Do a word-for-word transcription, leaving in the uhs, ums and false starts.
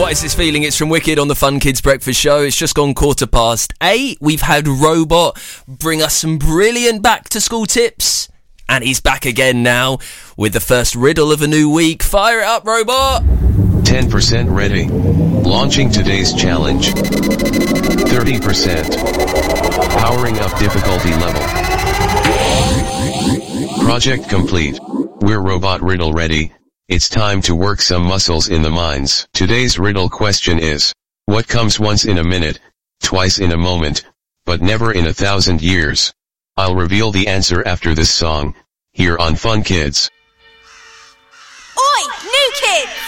What is this feeling? It's from Wicked on the Fun Kids Breakfast Show. It's just gone quarter past eight. We've had Robot bring us some brilliant back to school tips. And he's back again now with the first riddle of a new week. Fire it up, Robot! ten percent ready. Launching today's challenge. thirty percent. Powering up difficulty level. Project complete. We're Robot Riddle ready. It's time to work some muscles in the minds. Today's riddle question is, what comes once in a minute, twice in a moment, but never in a thousand years? I'll reveal the answer after this song, here on Fun Kids. Oi, new kids!